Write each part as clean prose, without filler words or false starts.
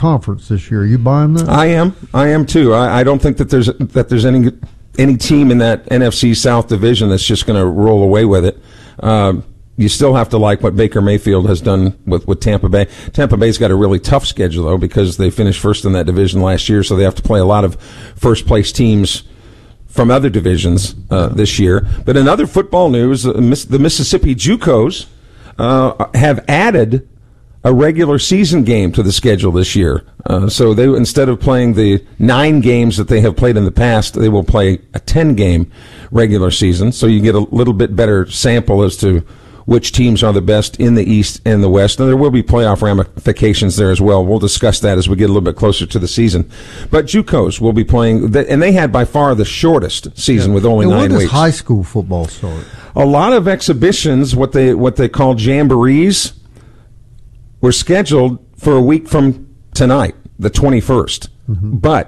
conference this year. Are you buying that? I am too. I don't think that there's any team in that NFC South division that's just going to roll away with it. You still have to like what Baker Mayfield has done with Tampa Bay. Tampa Bay's got a really tough schedule, though, because they finished first in that division last year, so they have to play a lot of first-place teams from other divisions this year. But in other football news, the Mississippi JUCOs have added a regular season game to the schedule this year. So they, instead of playing the 9 games that they have played in the past, they will play a 10-game regular season. So you get a little bit better sample as to which teams are the best in the East and the West. And there will be playoff ramifications there as well. We'll discuss that as we get a little bit closer to the season. But JUCOs will be playing, and they had by far the shortest season with only 9 weeks. When does high school football start? A lot of exhibitions, what they call jamborees, were scheduled for a week from tonight, the 21st. Mm-hmm. But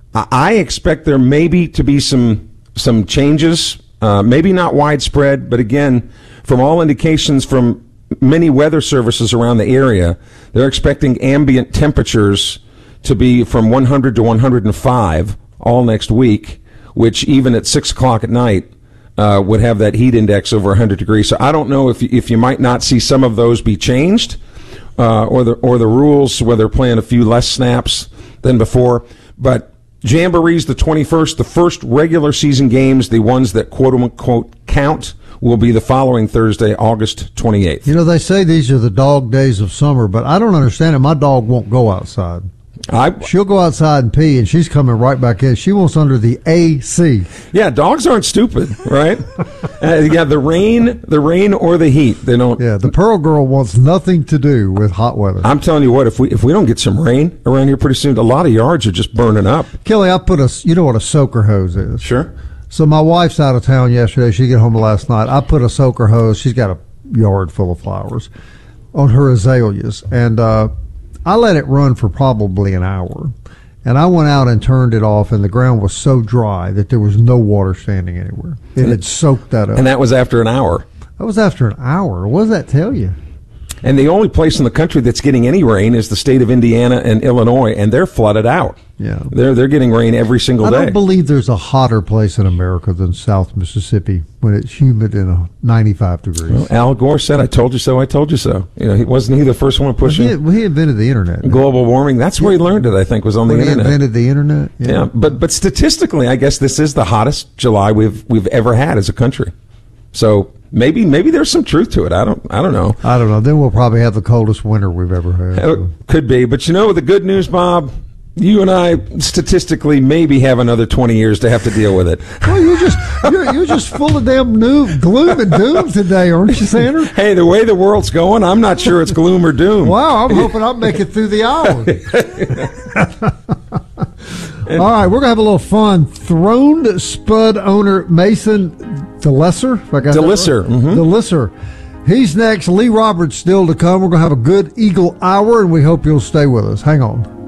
I expect there maybe to be some changes, maybe not widespread, but again, from all indications from many weather services around the area, they're expecting ambient temperatures to be from 100 to 105 all next week, which even at 6 o'clock at night would have that heat index over 100 degrees. So I don't know if you might not see some of those be changed, or the rules where they're playing a few less snaps than before. But Jamboree's the 21st. The first regular season games, the ones that quote-unquote count, will be the following Thursday, August 28th. You know, they say these are the dog days of summer, but I don't understand it. My dog won't go outside. She'll go outside and pee, and she's coming right back in. She wants under the AC. Yeah, dogs aren't stupid, right? Yeah, the rain or the heat. They don't. Yeah, the Pearl Girl wants nothing to do with hot weather. I'm telling you what, if we don't get some rain around here pretty soon, a lot of yards are just burning up. Kelly, I put you know what a soaker hose is? Sure. So my wife's out of town yesterday. She got home last night. I put a soaker hose. She's got a yard full of flowers on her azaleas, and I let it run for probably an hour. And I went out and turned it off, and the ground was so dry that there was no water standing anywhere. It had soaked that up. And that was after an hour. That was after an hour. What does that tell you? And the only place in the country that's getting any rain is the state of Indiana and Illinois, and they're flooded out. Yeah, they're getting rain every single day. I don't believe there's a hotter place in America than South Mississippi when it's humid and 95 degrees. Well, Al Gore said, "I told you so. I told you so." You know, wasn't he the first one pushing? He invented the internet. Global warming. That's where he learned it. I think was on the internet. He invented the internet. Yeah, but statistically, I guess this is the hottest July we've ever had as a country. So maybe there's some truth to it. I don't know. I don't know. Then we'll probably have the coldest winter we've ever had. So. Could be. But you know, the good news, Bob, you and I statistically maybe have another 20 years to have to deal with it. Well, you're just full of damn gloom and doom today, aren't you, Sanders? Hey, the way the world's going, I'm not sure it's gloom or doom. Wow, I'm hoping I'll make it through the hour. All right, we're going to have a little fun. Throned Spud owner Mason DeLisser. DeLisser. Right? Mm-hmm. DeLisser. He's next. Lee Roberts still to come. We're going to have a good Eagle Hour, and we hope you'll stay with us. Hang on.